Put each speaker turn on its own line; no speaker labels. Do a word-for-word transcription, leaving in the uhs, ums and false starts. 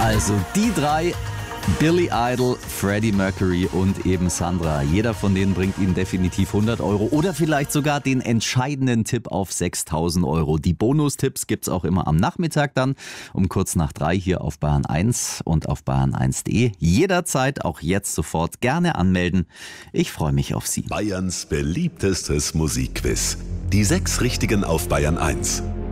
Also die drei, Billy Idol, Freddie Mercury und eben Sandra. Jeder von denen bringt Ihnen definitiv hundert Euro oder vielleicht sogar den entscheidenden Tipp auf sechstausend Euro. Die Bonustipps gibt's auch immer am Nachmittag dann um kurz nach drei hier auf Bayern eins und auf bayern eins punkt de. Jederzeit, auch jetzt sofort gerne anmelden. Ich freue mich auf Sie.
Bayerns beliebtestes Musikquiz. Die sechs Richtigen auf Bayern eins.